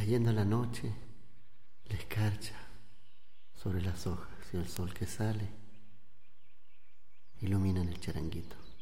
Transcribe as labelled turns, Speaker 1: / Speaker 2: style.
Speaker 1: cayendo la noche, la escarcha sobre las hojas y el sol que sale iluminan el charanguito.